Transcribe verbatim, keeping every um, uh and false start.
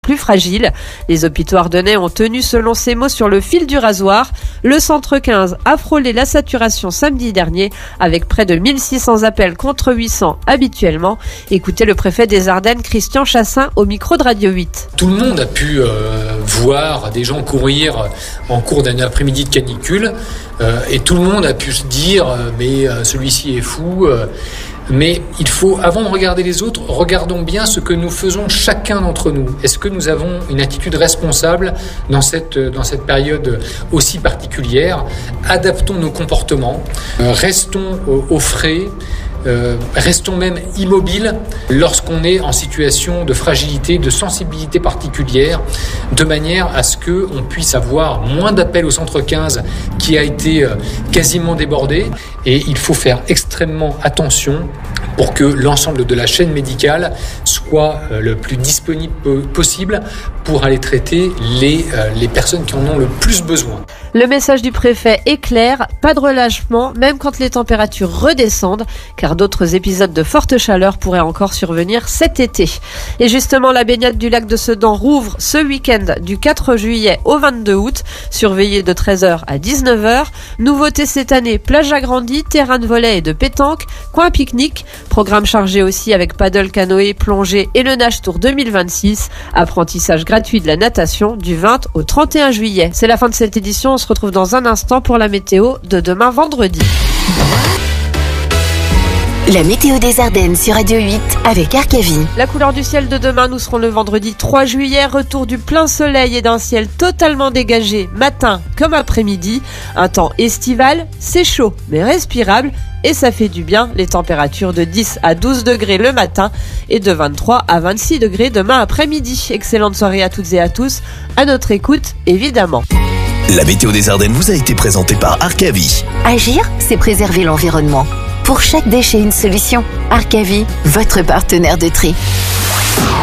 plus fragiles. Les hôpitaux ardennais ont tenu, selon ses mots, sur le fil du rasoir. Le centre quinze a frôlé la saturation samedi dernier avec près de mille six cents appels contre huit cents habituellement. Écoutez le préfet des Ardennes, Christian Chassin, au micro de Radio huit. Tout le monde a pu euh, voir des gens courir en cours d'un après-midi de canicule euh, et tout le monde a pu se dire euh, mais euh, celui-ci est fou. Euh, Mais il faut, avant de regarder les autres, regardons bien ce que nous faisons chacun d'entre nous. Est-ce que nous avons une attitude responsable dans cette, dans cette période aussi particulière ? Adaptons nos comportements, euh, restons au, au frais, euh, restons même immobiles lorsqu'on est en situation de fragilité, de sensibilité particulière, de manière à ce qu'on puisse avoir moins d'appels au centre quinze qui a été euh, quasiment débordé. Et il faut faire extrêmement attention pour que l'ensemble de la chaîne médicale soit le plus disponible possible pour aller traiter les, les personnes qui en ont le plus besoin. Le message du préfet est clair, pas de relâchement, même quand les températures redescendent, car d'autres épisodes de forte chaleur pourraient encore survenir cet été. Et justement, la baignade du lac de Sedan rouvre ce week-end du quatre juillet au vingt-deux août, surveillée de treize heures à dix-neuf heures. Nouveauté cette année, plage agrandie, terrain de volley et de pétanque, coin pique-nique, programme chargé aussi avec paddle, canoë, plongée et le Nage Tour deux mille vingt-six, apprentissage gratuit de la natation du vingt au trente et un juillet. C'est la fin de cette édition, on se retrouve dans un instant pour la météo de demain vendredi. La météo des Ardennes sur Radio huit avec Arcavi. La couleur du ciel de demain, nous serons le vendredi trois juillet, retour du plein soleil et d'un ciel totalement dégagé, matin comme après-midi. Un temps estival, c'est chaud mais respirable et ça fait du bien. Les températures de dix à douze degrés le matin et de vingt-trois à vingt-six degrés demain après-midi. Excellente soirée à toutes et à tous, à notre écoute évidemment. La météo des Ardennes vous a été présentée par Arcavi. Agir, c'est préserver l'environnement. Pour chaque déchet, une solution. Arcavi, votre partenaire de tri.